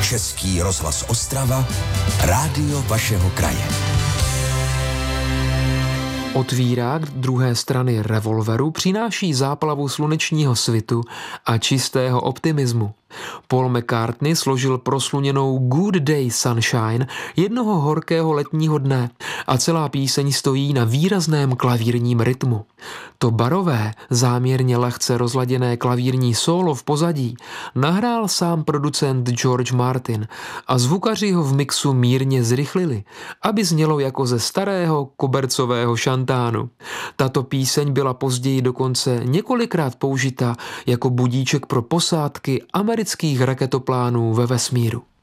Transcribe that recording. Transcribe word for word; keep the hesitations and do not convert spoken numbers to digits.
Český rozhlas Ostrava, rádio vašeho kraje. Otvírák druhé strany revolveru přináší záplavu slunečního svitu a čistého optimismu. Paul McCartney složil prosluněnou Good Day Sunshine jednoho horkého letního dne a celá píseň stojí na výrazném klavírním rytmu. To barové, záměrně lehce rozladěné klavírní sólo v pozadí nahrál sám producent George Martin a zvukaři ho v mixu mírně zrychlili, aby znělo jako ze starého kobercového šantánu. Tato píseň byla později dokonce několikrát použita jako budíček pro posádky amerických raketoplánů ve vesmíru.